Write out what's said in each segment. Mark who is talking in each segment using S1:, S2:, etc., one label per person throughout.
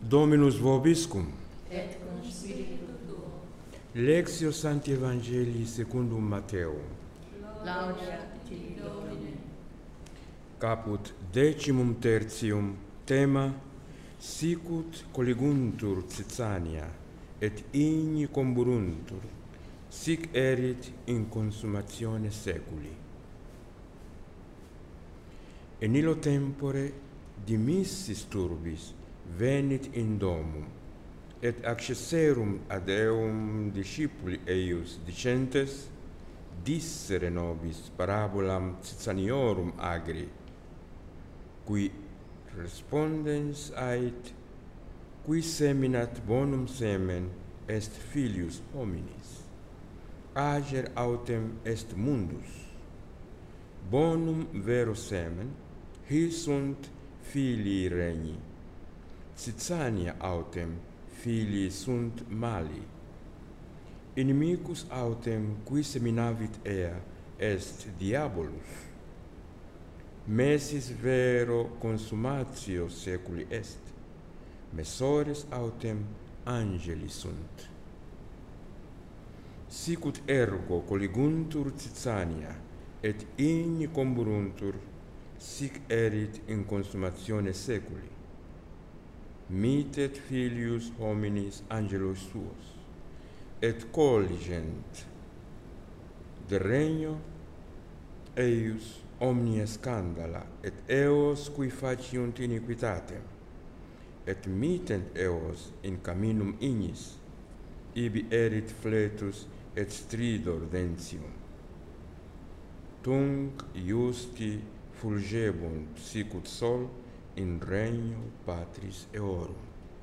S1: Dominus vobiscum.
S2: Et cum spiritu tuo.
S1: Lectio Sancti Evangelii secundum Mateo.
S2: Laudeat tibi, Domine.
S1: Caput 13, tema sicut colliguntur Caesania, et igni comburuntur, sic erit in consumatione seculi. In illo tempore dimissis turbis venit in domum, et accesserum ad eum discipuli eius dicentes, dissere nobis parabolam Caesaniorum agri, qui respondens ait, qui seminat bonum semen est filius hominis, ager autem est mundus, bonum vero semen, his sunt filii regni, Caesania autem filii sunt mali, inimicus autem qui seminavit ea est diabolus, mesis vero consumatio seculi est, messores autem angeli sunt. Sicut ergo colliguntur Caesania, et igni comburuntur, sic erit in consumatione seculi. Mitet filius hominis angelos suos, et colligent de regno eius omnia scandala, et eos qui faciunt iniquitatem, et mittent eos in caminum ignis, ibi erit fletus et stridor dentium. Tunc iusti fulgebunt sicut sol in regno Patris eorum.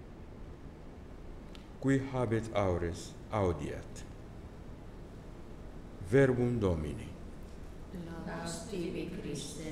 S1: Qui habet aures audiat. Verbum Domini.
S2: Laus tibi, Christe.